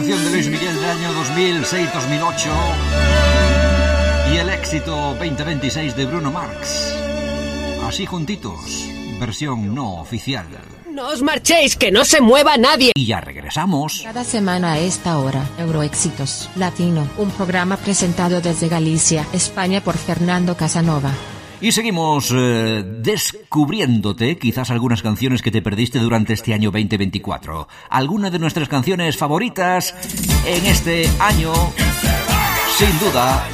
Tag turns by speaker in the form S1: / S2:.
S1: canción de Luis Miguel del año 2006-2008 y el éxito 2026 de Bruno Mars. Así juntitos, versión no oficial.
S2: No os marchéis, que no se mueva nadie.
S1: Y ya regresamos.
S3: Cada semana a esta hora, Euroéxitos Latino, un programa presentado desde Galicia, España por Fernando Casanova.
S1: Y seguimos descubriéndote quizás algunas canciones que te perdiste durante este año 2024. Algunas de nuestras canciones favoritas en este año, sin duda.